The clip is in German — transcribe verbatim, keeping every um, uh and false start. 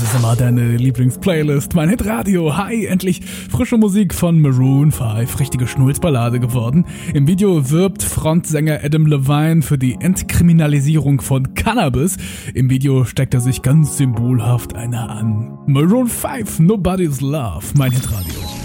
ist immer deine Lieblingsplaylist, mein Hitradio. Hi, endlich frische Musik von Maroon fünf, richtige Schnulzballade geworden. Im Video wirbt Frontsänger Adam Levine für die Entkriminalisierung von Cannabis. Im Video steckt er sich ganz symbolhaft einer an. Maroon fünf, Nobody's Love, mein Hitradio.